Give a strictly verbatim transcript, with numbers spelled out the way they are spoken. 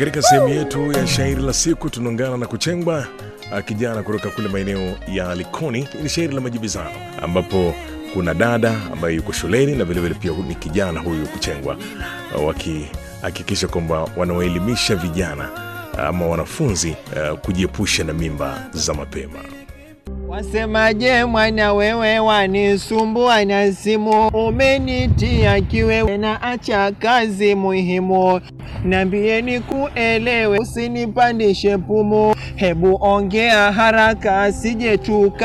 katika sehemu yetu ya shairi la siku tunaungana na Kuchengwa, kijana kutoka kule maeneo ya Likoni. Ni shairi la majibizano ambapo kuna dada ambaye yuko shuleni na vile vile pia ni kijana huyu Kuchengwa, wakihakikisha kwamba wanawaelimisha vijana ama wanafunzi uh, kujiepusha na mimba za mapema. Wasemaje mwana wewe wanisumbua na simu, umenitia kiwewe na acha kazi muhimu, niambieni kuelewe usinipandishe pumu, hebu ongea haraka sije tuka